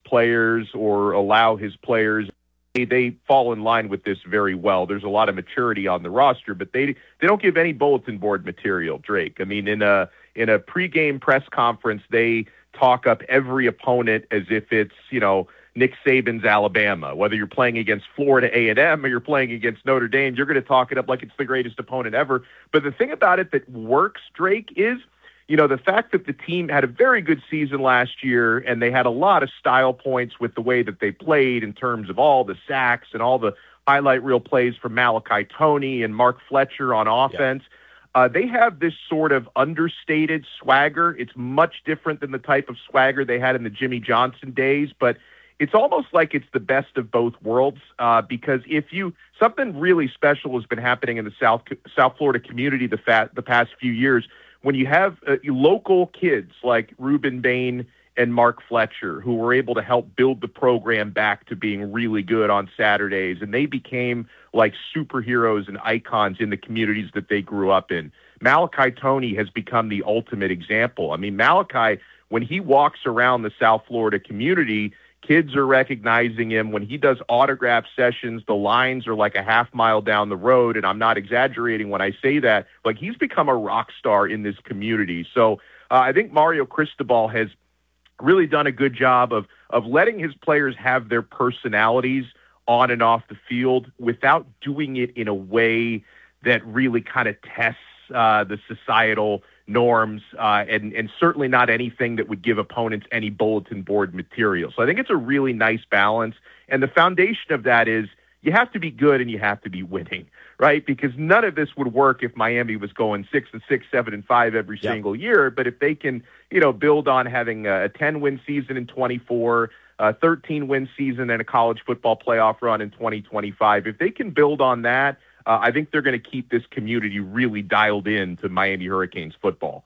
players or allow his players. They fall in line with this very well. There's a lot of maturity on the roster, but they don't give any bulletin board material, Drake. I mean, in a pregame press conference, they talk up every opponent as if it's, Nick Saban's Alabama. Whether you're playing against Florida A&M or you're playing against Notre Dame, you're going to talk it up like it's the greatest opponent ever. But the thing about it that works, Drake, is the fact that the team had a very good season last year and they had a lot of style points with the way that they played in terms of all the sacks and all the highlight reel plays from Malachi Toney and Mark Fletcher on offense. Yeah. They have this sort of understated swagger. It's much different than the type of swagger they had in the Jimmy Johnson days, but it's almost like it's the best of both worlds because something really special has been happening in the South Florida community the past few years when you have local kids like Ruben Bain and Mark Fletcher who were able to help build the program back to being really good on Saturdays, and they became like superheroes and icons in the communities that they grew up in. Malachi Toney has become the ultimate example. I mean, Malachi, when he walks around the South Florida community, kids are recognizing him. When he does autograph sessions, the lines are like a half mile down the road, and I'm not exaggerating when I say that. Like, he's become a rock star in this community. So I think Mario Cristobal has really done a good job of letting his players have their personalities on and off the field without doing it in a way that really kind of tests the societal norms and certainly not anything that would give opponents any bulletin board material. So I think it's a really nice balance. And the foundation of that is you have to be good and you have to be winning, right? Because none of this would work if Miami was going 6-6, 7-5 every single year. But if they can, build on having a 10-win season in 24, a 13-win season and a college football playoff run in 2025, if they can build on that, I think they're going to keep this community really dialed in to Miami Hurricanes football.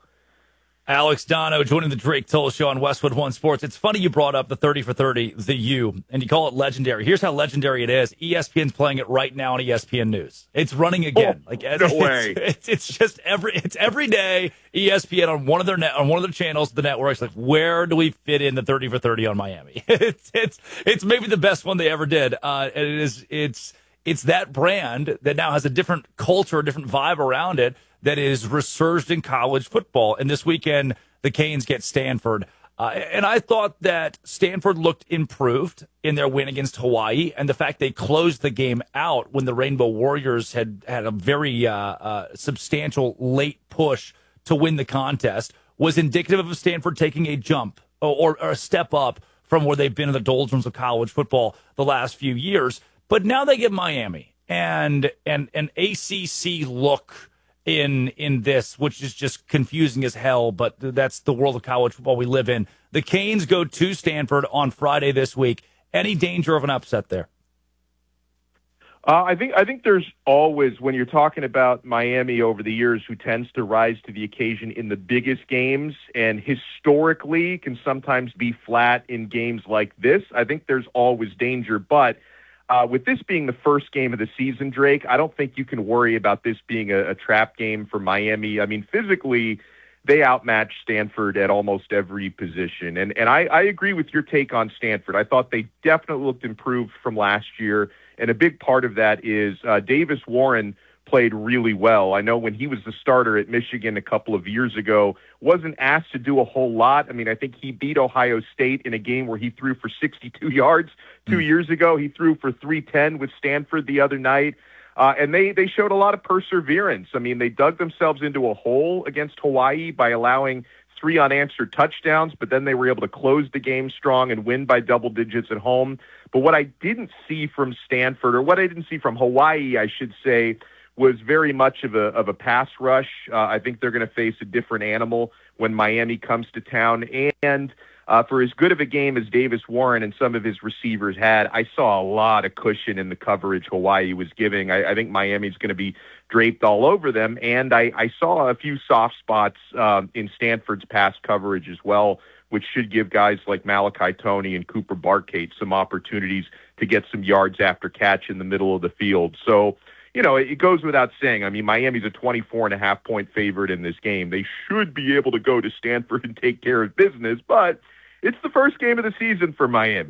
Alex Dono joining the Drake Toll Show on Westwood One Sports. It's funny you brought up the 30 for 30, the U, and you call it legendary. Here's how legendary it is. ESPN's playing it right now on ESPN News. It's running again. No way. It's just every day. ESPN on one of their channels, the networks, like, where do we fit in the 30 for 30 on Miami? It's maybe the best one they ever did. And it's that brand that now has a different culture, a different vibe around it that is resurged in college football. And this weekend, the Canes get Stanford. And I thought that Stanford looked improved in their win against Hawaii. And the fact they closed the game out when the Rainbow Warriors had a very substantial late push to win the contest was indicative of Stanford taking a jump or a step up from where they've been in the doldrums of college football the last few years. But now they get Miami and an ACC look in this, which is just confusing as hell, but that's the world of college football we live in. The Canes go to Stanford on Friday this week. Any danger of an upset there? I think there's always, when you're talking about Miami over the years, who tends to rise to the occasion in the biggest games and historically can sometimes be flat in games like this, I think there's always danger. But with this being the first game of the season, Drake, I don't think you can worry about this being a trap game for Miami. I mean, physically, they outmatched Stanford at almost every position. And I agree with your take on Stanford. I thought they definitely looked improved from last year. And a big part of that is Davis Warren played really well. I know when he was the starter at Michigan a couple of years ago, wasn't asked to do a whole lot. I mean, I think he beat Ohio State in a game where he threw for 62 yards 2 years ago. He threw for 310 with Stanford the other night. And they showed a lot of perseverance. I mean, they dug themselves into a hole against Hawaii by allowing 3 unanswered touchdowns, but then they were able to close the game strong and win by double digits at home. But what I didn't see from Stanford, or what I didn't see from Hawaii, I should say, was very much of a pass rush. I think they're going to face a different animal when Miami comes to town. And for as good of a game as Davis Warren and some of his receivers had, I saw a lot of cushion in the coverage Hawaii was giving. I think Miami's going to be draped all over them. And I saw a few soft spots in Stanford's pass coverage as well, which should give guys like Malachi Toney and Cooper Barkate some opportunities to get some yards after catch in the middle of the field. So, it goes without saying. I mean, Miami's a 24.5-point favorite in this game. They should be able to go to Stanford and take care of business, but it's the first game of the season for Miami.